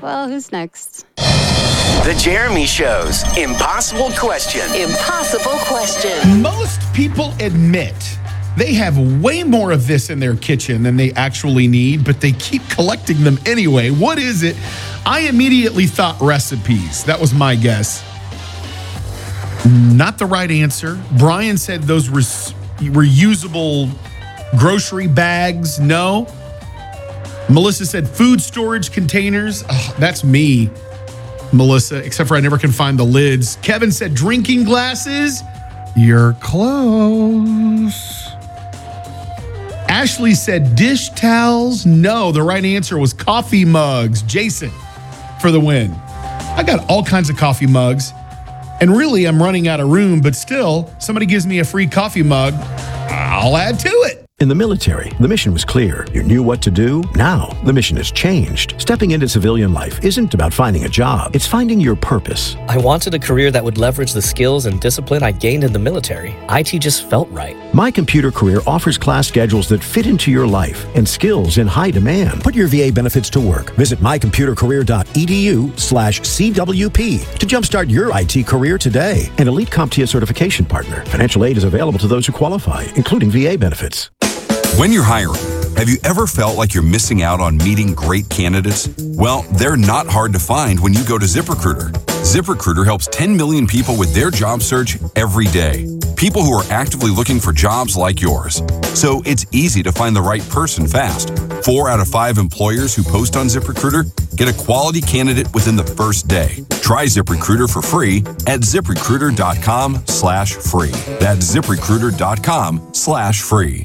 Well, who's next? The Jeremy Show's Impossible Question. Impossible question. Most people admit they have way more of this in their kitchen than they actually need, but they keep collecting them anyway. What is it? I immediately thought recipes. That was my guess. Not the right answer. Brian said those reusable grocery bags. No. Melissa said food storage containers. Oh, that's me, Melissa, except for I never can find the lids. Kevin said drinking glasses. You're close. Ashley said dish towels. No, the right answer was coffee mugs. Jason for the win. I got all kinds of coffee mugs. And really, I'm running out of room, but still, somebody gives me a free coffee mug, I'll add to it. In the military, the mission was clear. You knew what to do. Now, the mission has changed. Stepping into civilian life isn't about finding a job. It's finding your purpose. I wanted a career that would leverage the skills and discipline I gained in the military. IT just felt right. My Computer Career offers class schedules that fit into your life and skills in high demand. Put your VA benefits to work. Visit mycomputercareer.edu/CWP to jumpstart your IT career today. An elite CompTIA certification partner. Financial aid is available to those who qualify, including VA benefits. When you're hiring, have you ever felt like you're missing out on meeting great candidates? Well, they're not hard to find when you go to ZipRecruiter. ZipRecruiter helps 10 million people with their job search every day. People who are actively looking for jobs like yours. So it's easy to find the right person fast. 4 out of 5 employers who post on ZipRecruiter get a quality candidate within the first day. Try ZipRecruiter for free at ZipRecruiter.com/free. That's ZipRecruiter.com/free.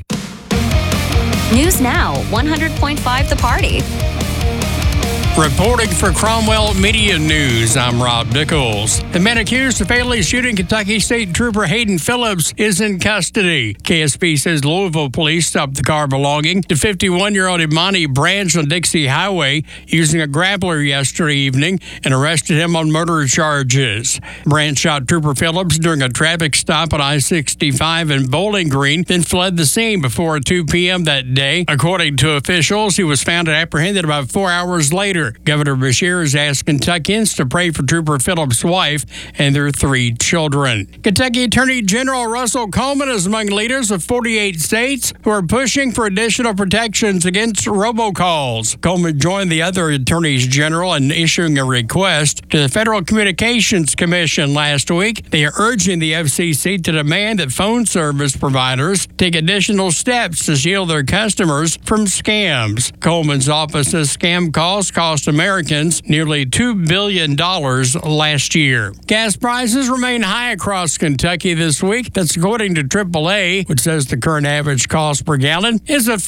News Now, 100.5 The Party. Reporting for Cromwell Media News, I'm Rob Nichols. The man accused of fatally shooting Kentucky State Trooper Hayden Phillips is in custody. KSP says Louisville police stopped the car belonging to 51-year-old Imani Branch on Dixie Highway using a grappler yesterday evening and arrested him on murder charges. Branch shot Trooper Phillips during a traffic stop on I-65 in Bowling Green, then fled the scene before 2 p.m. that day. According to officials, he was found and apprehended about 4 hours later. Governor Beshear has asked Kentuckians to pray for Trooper Phillips' wife and their 3 children. Kentucky Attorney General Russell Coleman is among leaders of 48 states who are pushing for additional protections against robocalls. Coleman joined the other attorneys general in issuing a request to the Federal Communications Commission last week. They are urging the FCC to demand that phone service providers take additional steps to shield their customers from scams. Coleman's office says scam calls cost Americans nearly $2 billion last year. Gas prices remain high across Kentucky this week. That's according to AAA, which says the current average cost per gallon is at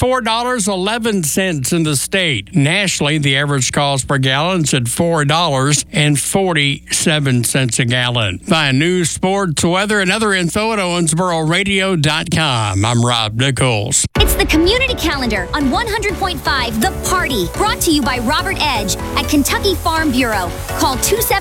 $4.11 in the state. Nationally, the average cost per gallon is at $4.47 a gallon. Find news, sports, weather, and other info at OwensboroRadio.com. I'm Rob Nichols. It's the Community Calendar on 100.5 The Party, brought to you by Robert Edge at Kentucky Farm Bureau. Call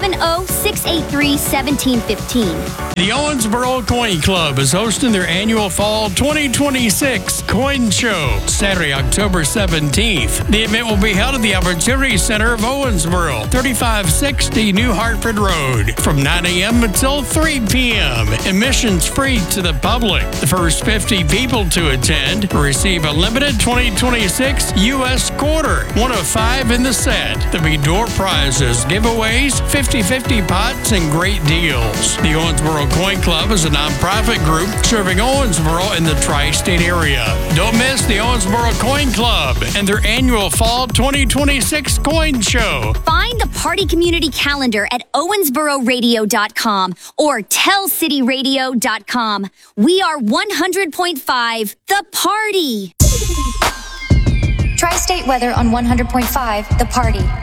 270-683-1715. The Owensboro Coin Club is hosting their annual Fall 2026 Coin Show, Saturday, October 17th. The event will be held at the Opportunity Center of Owensboro, 3560 New Hartford Road, from 9 a.m. until 3 p.m. Admission's free to the public. The first 50 people to attend receive a limited 2026 U.S. quarter, one of 5 in the set. There'll be door prizes, giveaways, 50-50 pots, and great deals. The Owensboro Coin Club is a nonprofit group serving Owensboro in the tri-state area. Don't miss the Owensboro Coin Club and their annual Fall 2026 Coin Show. Find the Party Community Calendar at OwensboroRadio.com or TellCityRadio.com. We are 100.5 The Party. Tri-State weather on 100.5 The Party.